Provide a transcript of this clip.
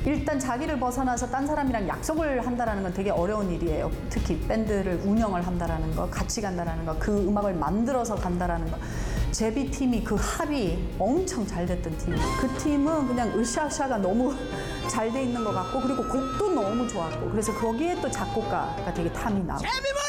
일단 자기를 벗어나서 딴 사람이랑 약속을 한다는 건 되게 어려운 일이에요. 특히 밴드를 운영을 한다는 거, 같이 간다는 거, 그 음악을 만들어서 간다는 거. 제비 팀이 그 합이 엄청 잘 됐던 팀이에요. 그 팀은 그냥 으쌰으쌰가 너무 잘 돼 있는 것 같고, 그리고 곡도 너무 좋았고, 그래서 거기에 또 작곡가가 되게 탐이 나고.